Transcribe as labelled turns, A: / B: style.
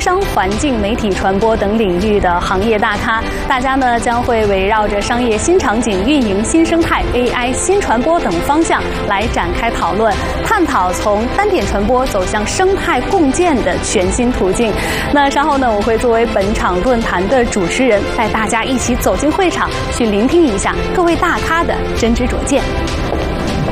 A: 商、环境、媒体传播等领域的行业大咖，大家呢将会围绕着商业新场景、运营新生态、AI 新传播等方向来展开讨论，探讨从单点传播走向生态共建的全新途径。那稍后呢，我会作为本场论坛的主持人，带大家一起走进会场，去聆听一下各位大咖的真知灼见。